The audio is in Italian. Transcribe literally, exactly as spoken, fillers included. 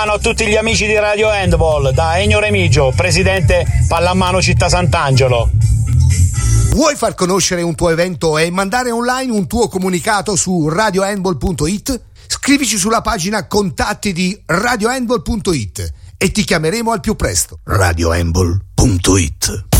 A tutti gli amici di Radio Handball, da Ennio Remigio, presidente Pallamano Città Sant'Angelo. Vuoi far conoscere un tuo evento e mandare online un tuo comunicato su radio handball punto it? Scrivici sulla pagina contatti di radio handball punto it e ti chiameremo al più presto. radio handball punto it